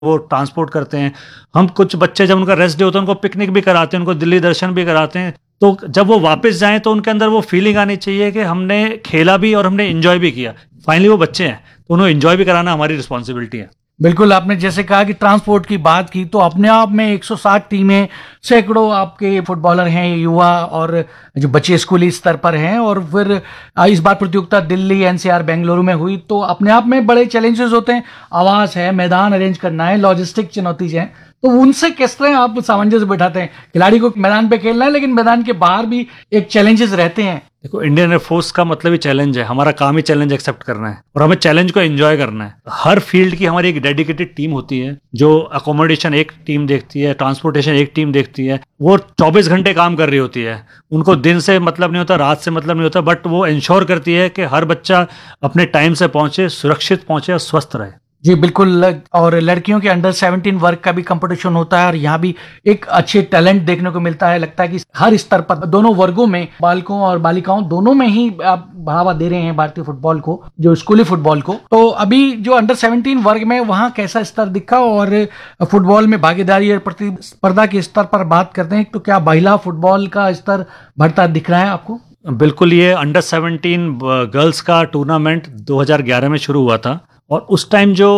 वो ट्रांसपोर्ट करते हैं। हम कुछ बच्चे जब उनका रेस्ट डे होता है उनको पिकनिक भी कराते हैं, उनको दिल्ली दर्शन भी कराते हैं। तो जब वो वापस जाएं तो उनके अंदर वो फीलिंग आनी चाहिए कि हमने खेला भी और हमने एंजॉय भी किया। फाइनली वो बच्चे हैं तो उन्हें एंजॉय भी कराना हमारी रिस्पॉन्सिबिलिटी है। बिल्कुल, आपने जैसे कहा कि ट्रांसपोर्ट की बात की, तो अपने आप में 160 टीमें, सैकड़ों आपके फुटबॉलर हैं युवा और जो बच्चे स्कूली स्तर पर हैं, और फिर इस बार प्रतियोगिता दिल्ली, एनसीआर, बेंगलुरु में हुई, तो अपने आप में बड़े चैलेंजेस होते हैं। आवास है, मैदान अरेंज करना है, लॉजिस्टिक चुनौती है, तो उनसे किस तरह आप सामंजस्य बिठाते हैं? खिलाड़ी को मैदान पे खेलना है, लेकिन मैदान के बाहर भी एक चैलेंजेस रहते हैं। देखो, इंडियन एयरफोर्स का मतलब ही चैलेंज है। हमारा काम ही चैलेंज एक्सेप्ट करना है और हमें चैलेंज को एंजॉय करना है। हर फील्ड की हमारी एक डेडिकेटेड टीम होती है, जो अकोमोडेशन एक टीम देखती है, ट्रांसपोर्टेशन एक टीम देखती है। वो 24 घंटे काम कर रही होती है। उनको दिन से मतलब नहीं होता, रात से मतलब नहीं होता, बट वो इंश्योर करती है कि हर बच्चा अपने टाइम से पहुंचे, सुरक्षित पहुंचे और स्वस्थ रहे। जी बिल्कुल। और लड़कियों के अंडर 17 वर्ग का भी कंपटीशन होता है, और यहाँ भी एक अच्छे टैलेंट देखने को मिलता है। लगता है कि हर स्तर पर दोनों वर्गों में, बालकों और बालिकाओं दोनों में ही आप बढ़ावा दे रहे हैं भारतीय फुटबॉल को, जो स्कूली फुटबॉल को। तो अभी जो अंडर 17 वर्ग में, वहाँ कैसा स्तर दिखा? और फुटबॉल में भागीदारी और प्रतिस्पर्धा के स्तर पर बात करते हैं, तो क्या महिला फुटबॉल का स्तर बढ़ता दिख रहा है आपको? बिल्कुल। ये अंडर 17 गर्ल्स का टूर्नामेंट 2011 में शुरू हुआ था, और उस टाइम जो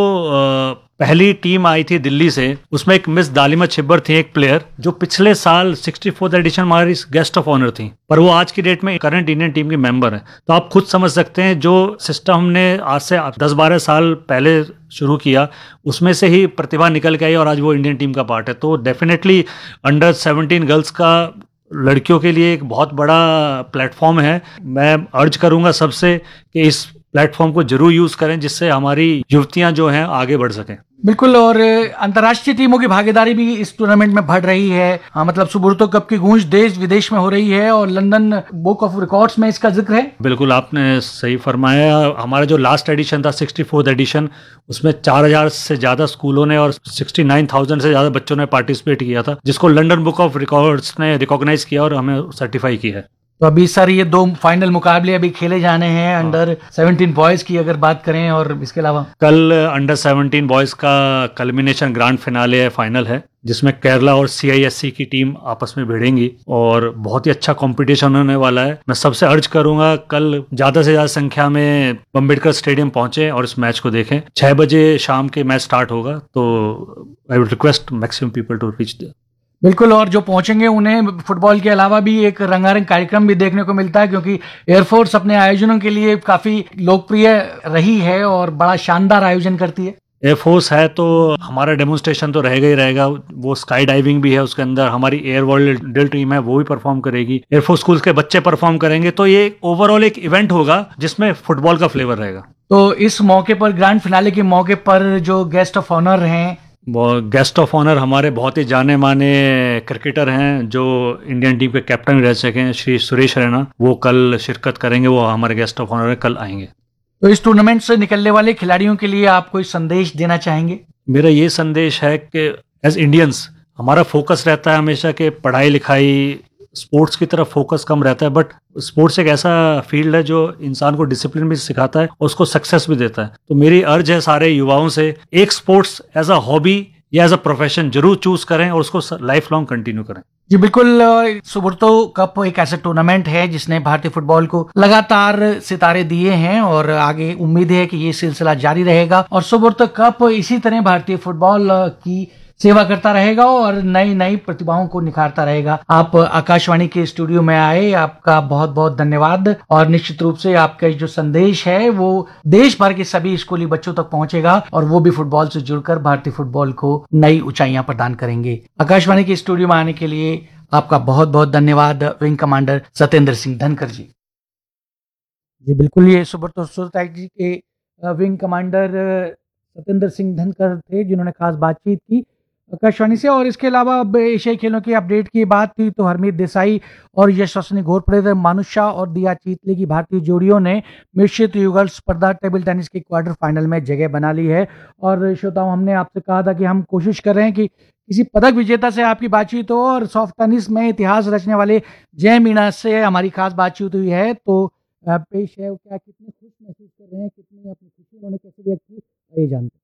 पहली टीम आई थी दिल्ली से, उसमें एक मिस दालिमा छिब्बर थी, एक प्लेयर जो पिछले साल 64th एडिशन हमारी गेस्ट ऑफ ऑनर थी, पर वो आज की डेट में करंट इंडियन टीम की मेंबर है। तो आप खुद समझ सकते हैं, जो सिस्टम हमने आज से 10-12 साल पहले शुरू किया, उसमें से ही प्रतिभा निकल के आई और आज वो इंडियन टीम का पार्ट है। तो डेफिनेटली अंडर 17 गर्ल्स का लड़कियों के लिए एक बहुत बड़ा प्लेटफॉर्म है। मैं अर्ज करूंगा सबसे कि इस प्लेटफॉर्म को जरूर यूज करें, जिससे हमारी युवतियां जो हैं आगे बढ़ सकें। बिल्कुल। और अंतर्राष्ट्रीय टीमों की भागीदारी भी इस टूर्नामेंट में बढ़ रही है। हाँ, मतलब सुब्रतो कप की गूंज देश विदेश में हो रही है, और लंदन बुक ऑफ रिकॉर्ड्स में इसका जिक्र है। बिल्कुल, आपने सही फरमाया। हमारा जो लास्ट एडिशन था, 64th एडिशन, उसमें 4000 से ज्यादा स्कूलों ने और 69,000 से ज्यादा बच्चों ने पार्टिसिपेट किया था, जिसको लंदन बुक ऑफ रिकॉर्ड्स ने रिकॉग्नाइज किया और हमें सर्टिफाई किया है। तो अभी सर, ये 2 फाइनल मुकाबले अभी खेले जाने हैं अंडर 17 बॉयज की अगर बात करें, और इसके अलावा कल अंडर 17 बॉयज का कल्मिनेशन ग्रैंड फिनाले है, फाइनल है, जिसमें केरला और CISC की टीम आपस में भिड़ेंगी और बहुत ही अच्छा कंपटीशन होने वाला है। मैं सबसे अर्ज करूंगा, कल ज्यादा से ज्यादा संख्या में अम्बेडकर स्टेडियम पहुंचे और इस मैच को देखें। 6 बजे शाम के मैच स्टार्ट होगा, तो I would request maximum people to reach there. बिल्कुल। और जो पहुंचेंगे उन्हें फुटबॉल के अलावा भी एक रंगारंग कार्यक्रम भी देखने को मिलता है, क्योंकि एयरफोर्स अपने आयोजनों के लिए काफी लोकप्रिय रही है और बड़ा शानदार आयोजन करती है। एयरफोर्स है तो हमारा डेमोन्स्ट्रेशन तो रहेगा ही रहेगा। वो स्काई डाइविंग भी है उसके अंदर, हमारी एयर वर्ल्ड टीम है वो भी परफॉर्म करेगी, एयरफोर्स स्कूल के बच्चे परफॉर्म करेंगे। तो ये ओवरऑल एक इवेंट होगा जिसमें फुटबॉल का फ्लेवर रहेगा। तो इस मौके पर, ग्रैंड फिनाले के मौके पर, जो गेस्ट ऑफ ऑनर हैं, गेस्ट ऑफ ऑनर हमारे बहुत ही जाने माने क्रिकेटर हैं, जो इंडियन टीम के कैप्टन रह सके हैं, श्री सुरेश रैना, वो कल शिरकत करेंगे। वो हमारे गेस्ट ऑफ ऑनर कल आएंगे। तो इस टूर्नामेंट से निकलने वाले खिलाड़ियों के लिए आप कोई संदेश देना चाहेंगे? मेरा ये संदेश है कि एज इंडियंस हमारा फोकस रहता है हमेशा कि पढ़ाई लिखाई, स्पोर्ट्स की तरफ फोकस कम रहता है, बट स्पोर्ट्स एक ऐसा फील्ड है जो इंसान को डिसिप्लिन भी सिखाता है और उसको सक्सेस भी देता है। तो मेरी अर्ज है सारे युवाओं से, एक स्पोर्ट्स एज अ हॉबी या एज अ प्रोफेशन जरूर चूज करें और उसको लाइफ लॉन्ग कंटिन्यू करें। जी बिल्कुल। सुब्रतो कप एक ऐसा टूर्नामेंट है जिसने भारतीय फुटबॉल को लगातार सितारे दिए हैं, और आगे उम्मीद है कि ये सिलसिला जारी रहेगा, और सुब्रतो कप इसी तरह भारतीय फुटबॉल की सेवा करता रहेगा और नई नई प्रतिभाओं को निखारता रहेगा। आप आकाशवाणी के स्टूडियो में आए, आपका बहुत बहुत धन्यवाद। और निश्चित रूप से आपका जो संदेश है वो देश भर के सभी स्कूली बच्चों तक पहुंचेगा, और वो भी फुटबॉल से जुड़कर भारतीय फुटबॉल को नई ऊंचाइयां प्रदान करेंगे। आकाशवाणी के स्टूडियो में आने के लिए आपका बहुत बहुत धन्यवाद, विंग कमांडर सत्येंद्र सिंह धनखड़ जी। जी बिल्कुल, ये सुब्रतो सुरताई जी के विंग कमांडर सत्येंद्र सिंह धनखड़ थे, जिन्होंने खास बातचीत की आकाशवाणी से। और इसके अलावा अब एशियाई खेलों की अपडेट की बात थी, तो हरमीत देसाई और यशस्विनी घोरपड़े, मानुषा और दिया चीतले की भारतीय जोड़ियों ने मिश्रित युगल स्पर्धा टेबल टेनिस के क्वार्टर फाइनल में जगह बना ली है। और श्रोताओं, हमने आपसे कहा था कि हम कोशिश कर रहे हैं कि किसी पदक विजेता से आपकी बातचीत हो, और सॉफ्ट टेनिस में इतिहास रचने वाले जय मीणा से हमारी खास बातचीत हुई है। तो पेश है, क्या कितने खुश महसूस कर रहे हैं, कितनी अपनी खुशी उन्होंने कैसे व्यक्त की, ये जानते हैं।